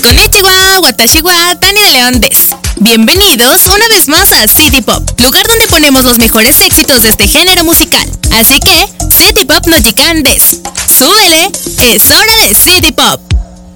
Konnichiwa, watashi wa Tania de León des. Bienvenidos una vez más a City Pop, lugar donde ponemos los mejores éxitos de este género musical. Así que, City Pop no Jikan des. ¡Súbele! ¡Es hora de City Pop!